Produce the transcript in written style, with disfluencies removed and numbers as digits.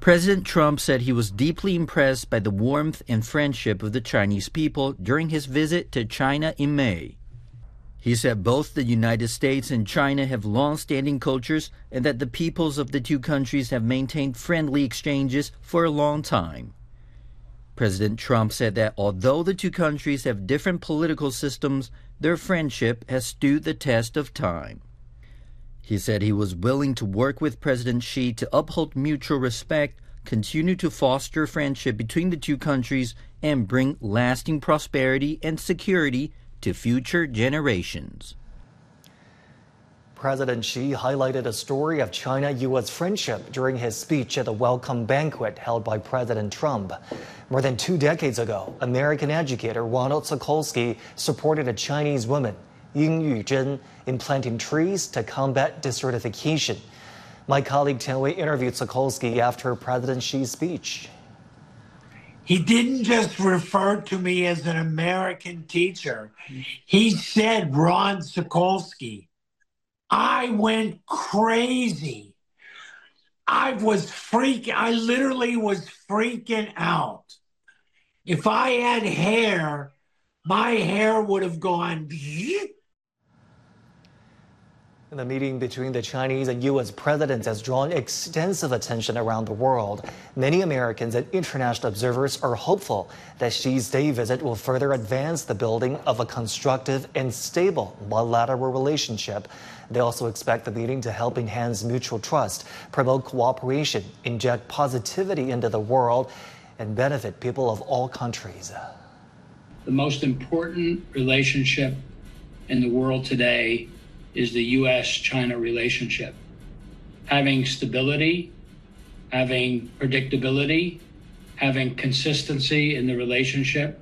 President Trump said he was deeply impressed by the warmth and friendship of the Chinese people during his visit to China in May. He said both the United States and China have long-standing cultures and that the peoples of the two countries have maintained friendly exchanges for a long time. President Trump said that although the two countries have different political systems, their friendship has stood the test of time. He said he was willing to work with President Xi to uphold mutual respect, continue to foster friendship between the two countries, and bring lasting prosperity and security to future generations. President Xi highlighted a story of China-U.S. friendship during his speech at the welcome banquet held by President Trump. More than 2 decades ago, American educator Ronald Sokolsky supported a Chinese woman, Ying Yuzhen, in planting trees to combat desertification. My colleague Tian Wei interviewed Sokolsky after President Xi's speech. He didn't just refer to me as an American teacher. He said, Ron Sokolsky. I went crazy. I literally was freaking out. If I had hair, my hair would have gone. The meeting between the Chinese and U.S. presidents has drawn extensive attention around the world. Many Americans and international observers are hopeful that Xi's day visit will further advance the building of a constructive and stable bilateral relationship. They also expect the meeting to help enhance mutual trust, promote cooperation, inject positivity into the world, and benefit people of all countries. The most important relationship in the world today is the U.S.-China relationship. Having stability, having predictability, having consistency in the relationship